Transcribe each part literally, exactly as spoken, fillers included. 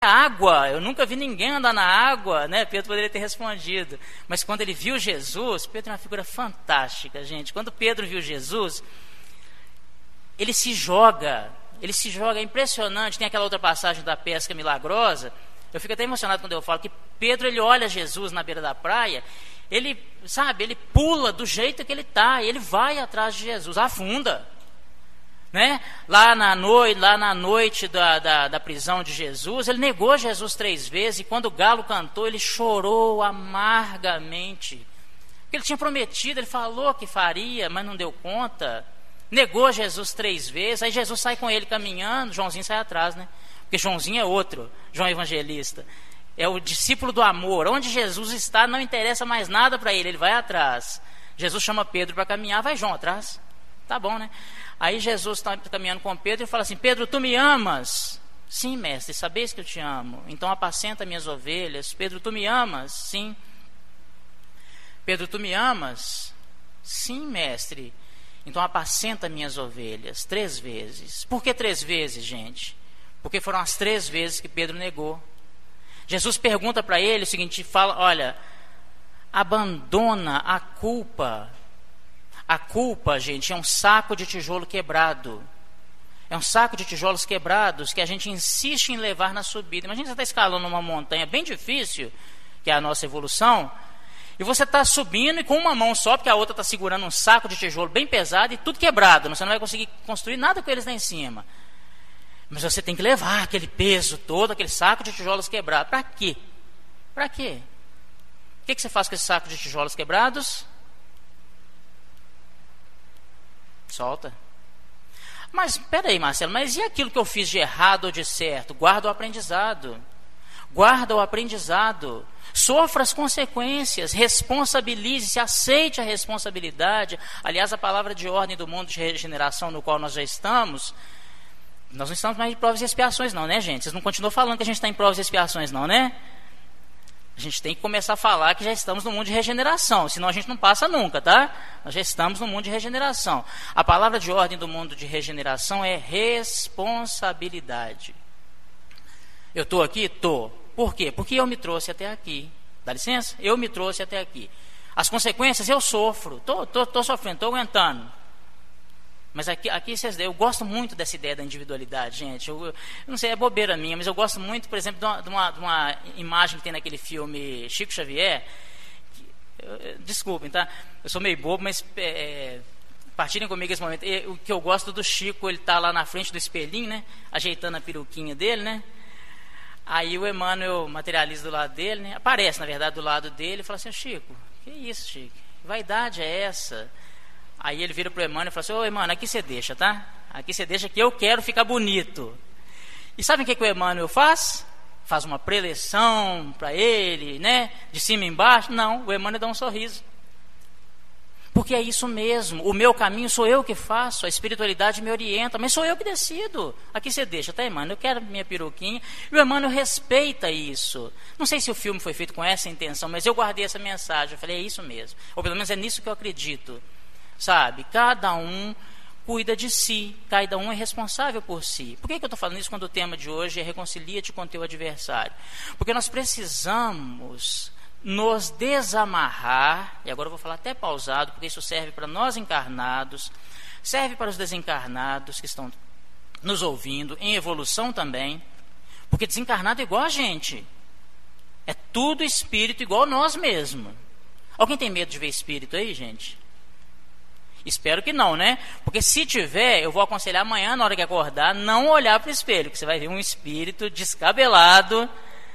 água? Eu nunca vi ninguém andar na água, né? Pedro poderia ter respondido. Mas quando ele viu Jesus, Pedro é uma figura fantástica, gente. Quando Pedro viu Jesus, ele se joga, ele se joga, é impressionante. Tem aquela outra passagem da pesca milagrosa. Eu fico até emocionado quando eu falo que Pedro, ele olha Jesus na beira da praia, ele, sabe, ele pula do jeito que ele está, ele vai atrás de Jesus, afunda. Né? Lá na noite, lá na noite da, da, da prisão de Jesus, ele negou Jesus três vezes, e quando o galo cantou, ele chorou amargamente. Porque ele tinha prometido, ele falou que faria, mas não deu conta. Negou Jesus três vezes, aí Jesus sai com ele caminhando, Joãozinho sai atrás, né? Porque Joãozinho é outro, João Evangelista. É o discípulo do amor. Onde Jesus está, não interessa mais nada para ele, ele vai atrás. Jesus chama Pedro para caminhar, vai João atrás. Tá bom, né? Aí Jesus está caminhando com Pedro e fala assim: Pedro, tu me amas? Sim, mestre, sabeis que eu te amo. Então apacenta minhas ovelhas. Pedro, tu me amas? Sim. Pedro, tu me amas? Sim, mestre. Então apacenta minhas ovelhas. Três vezes. Por que três vezes, gente? Porque foram as três vezes que Pedro negou. Jesus pergunta para ele o seguinte, fala, olha, abandona a culpa. A culpa, gente, é um saco de tijolo quebrado. É um saco de tijolos quebrados que a gente insiste em levar na subida. Imagina você está escalando uma montanha bem difícil, que é a nossa evolução, e você está subindo e com uma mão só, porque a outra está segurando um saco de tijolo bem pesado e tudo quebrado. Você não vai conseguir construir nada com eles lá em cima. Mas você tem que levar aquele peso todo, aquele saco de tijolos quebrados. Para quê? Para quê? O que, que você faz com esse saco de tijolos quebrados? Solta. Mas, espera aí, Marcelo, mas e aquilo que eu fiz de errado ou de certo? Guarda o aprendizado. Guarda o aprendizado. Sofra as consequências. Responsabilize-se, aceite a responsabilidade. Aliás, a palavra de ordem do mundo de regeneração no qual nós já estamos, nós não estamos mais em provas e expiações não, né, gente? Vocês não continuam falando que a gente está em provas e expiações não, né? A gente tem que começar a falar que já estamos no mundo de regeneração, senão a gente não passa nunca, tá? Nós já estamos no mundo de regeneração. A palavra de ordem do mundo de regeneração é responsabilidade. Eu estou aqui? Estou. Por quê? Porque eu me trouxe até aqui. Dá licença? Eu me trouxe até aqui. As consequências eu sofro. Estou tô, tô, tô sofrendo, estou aguentando. Mas aqui, aqui vocês, eu gosto muito dessa ideia da individualidade, gente. Eu, eu não sei, é bobeira minha, mas eu gosto muito, por exemplo, de uma, de uma, de uma imagem que tem naquele filme Chico Xavier. Que, eu, desculpem, tá? Eu sou meio bobo, mas é, partilhem comigo esse momento. E, o que eu gosto do Chico, ele está lá na frente do espelhinho, né? Ajeitando a peruquinha dele, né? Aí o Emmanuel materializa do lado dele, né? Aparece, na verdade, do lado dele e fala assim: Chico, que isso, Chico? Que vaidade é essa? Aí ele vira para o Emmanuel e fala assim: ô Emmanuel, aqui você deixa, tá? Aqui você deixa que eu quero ficar bonito. E sabe o que, que o Emmanuel faz? Faz uma preleção para ele, né? De cima e embaixo? Não, o Emmanuel dá um sorriso. Porque é isso mesmo, o meu caminho sou eu que faço, a espiritualidade me orienta, mas sou eu que decido. Aqui você deixa, tá, Emmanuel? Eu quero minha peruquinha. E o Emmanuel respeita isso. Não sei se o filme foi feito com essa intenção, mas eu guardei essa mensagem. Eu falei, é isso mesmo. Ou pelo menos é nisso que eu acredito. Sabe, cada um cuida de si, cada um é responsável por si. Por que, que eu estou falando isso quando o tema de hoje é reconcilia-te com teu adversário? Porque nós precisamos nos desamarrar, e agora eu vou falar até pausado, porque isso serve para nós encarnados, serve para os desencarnados que estão nos ouvindo, em evolução também, porque desencarnado é igual a gente, é tudo espírito igual nós mesmos. Alguém tem medo de ver espírito aí, gente? Espero que não, né? Porque se tiver, eu vou aconselhar amanhã, na hora que acordar, não olhar para o espelho, porque você vai ver um espírito descabelado.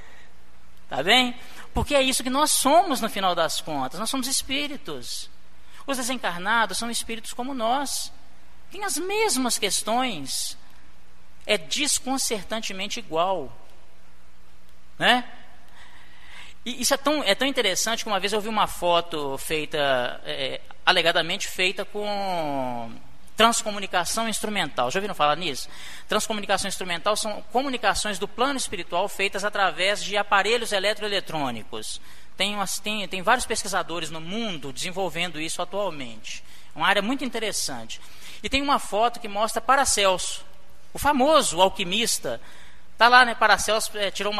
Tá bem? Porque é isso que nós somos no final das contas. Nós somos espíritos. Os desencarnados são espíritos como nós. Tem as mesmas questões. É desconcertantemente igual. Né? E isso é tão, é tão interessante que uma vez eu vi uma foto feita, é, alegadamente feita com transcomunicação instrumental. Já ouviram falar nisso? Transcomunicação instrumental são comunicações do plano espiritual feitas através de aparelhos eletroeletrônicos. Tem, umas, tem, tem vários pesquisadores no mundo desenvolvendo isso atualmente. É uma área muito interessante. E tem uma foto que mostra Paracelso, o famoso alquimista. Está lá, né? Paracelso é, tirou uma